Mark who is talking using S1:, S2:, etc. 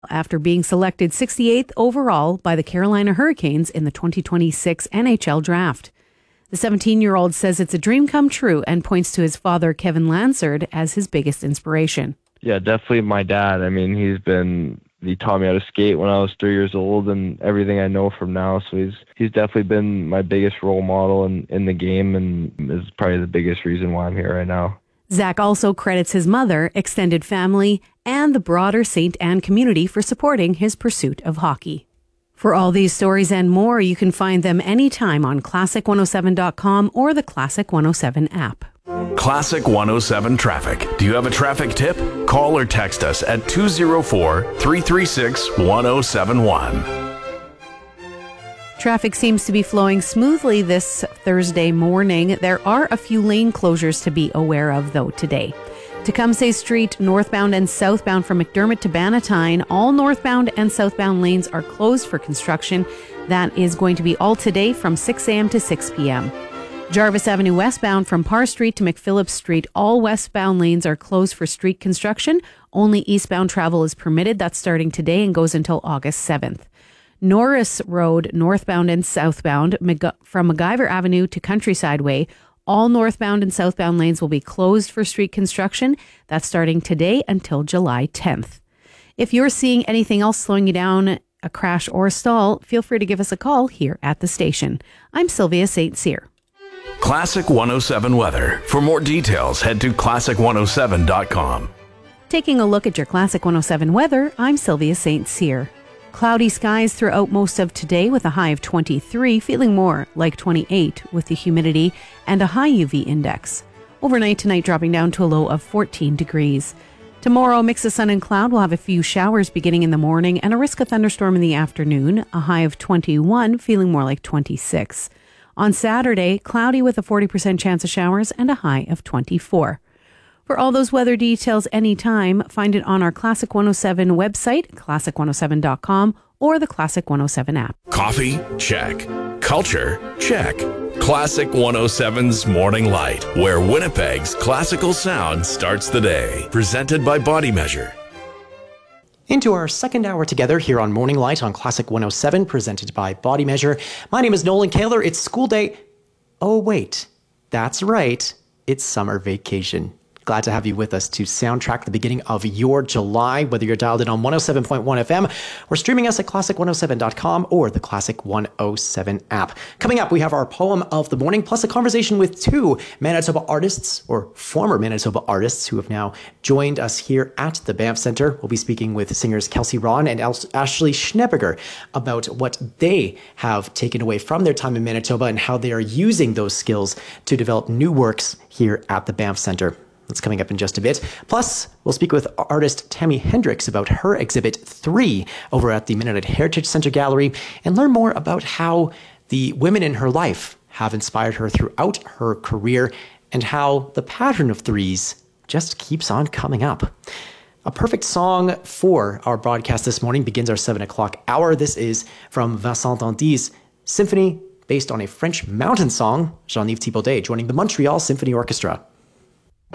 S1: after being selected 68th overall by the Carolina Hurricanes in the 2026 NHL Draft. The 17-year-old says it's a dream come true and points to his father, Kevin Lansard, as his biggest inspiration.
S2: Yeah, definitely my dad. I mean, he taught me how to skate when I was 3 years old and everything I know from now. So he's definitely been my biggest role model in the game and is probably the biggest reason why I'm here right now.
S1: Zach also credits his mother, extended family, and the broader St. Anne community for supporting his pursuit of hockey. For all these stories and more, you can find them anytime on Classic107.com or the Classic 107 app.
S3: Classic 107 Traffic. Do you have a traffic tip? Call or text us at 204-336-1071.
S1: Traffic seems to be flowing smoothly this Thursday morning. There are a few lane closures to be aware of, though, today. Tecumseh Street, northbound and southbound from McDermott to Bannatyne, all northbound and southbound lanes are closed for construction. That is going to be all today from 6 a.m. to 6 p.m. Jarvis Avenue westbound from Parr Street to McPhillips Street, all westbound lanes are closed for street construction. Only eastbound travel is permitted. That's starting today and goes until August 7th. Norris Road, northbound and southbound from MacGyver Avenue to Countryside Way, all northbound and southbound lanes will be closed for street construction. That's starting today until July 10th. If you're seeing anything else slowing you down, a crash or a stall, feel free to give us a call here at the station. I'm Sylvia St. Cyr.
S3: Classic 107 weather. For more details, head to classic107.com.
S1: Taking a look at your Classic 107 weather, I'm Sylvia St. Cyr. Cloudy skies throughout most of today with a high of 23, feeling more like 28 with the humidity and a high UV index. Overnight tonight dropping down to a low of 14 degrees. Tomorrow, a mix of sun and cloud. We'll have a few showers beginning in the morning and a risk of thunderstorm in the afternoon, a high of 21, feeling more like 26. On Saturday, cloudy with a 40% chance of showers and a high of 24. For all those weather details anytime, find it on our Classic 107 website, classic107.com, or the Classic 107 app.
S3: Coffee? Check. Culture? Check. Classic 107's Morning Light, where Winnipeg's classical sound starts the day. Presented by Body Measure.
S4: Into our second hour together here on Morning Light on Classic 107, presented by Body Measure. My name is Nolan Kaler. It's school day. Oh, wait. That's right. It's summer vacation. Glad to have you with us to soundtrack the beginning of your July, whether you're dialed in on 107.1 FM or streaming us at classic107.com or the Classic 107 app. Coming up, we have our poem of the morning, plus a conversation with two Manitoba artists, or former Manitoba artists, who have now joined us here at the Banff Centre. We'll be speaking with singers Kelsey Ron and Ashley Schneberger about what they have taken away from their time in Manitoba and how they are using those skills to develop new works here at the Banff Centre. That's coming up in just a bit. Plus, we'll speak with artist Tammy Hendricks about her exhibit 3 over at the Mennonite Heritage Center Gallery and learn more about how the women in her life have inspired her throughout her career and how the pattern of threes just keeps on coming up. A perfect song for our broadcast this morning begins our 7 o'clock hour. This is from Vincent Dandy's symphony based on a French mountain song, Jean-Yves Thibaudet joining the Montreal Symphony Orchestra.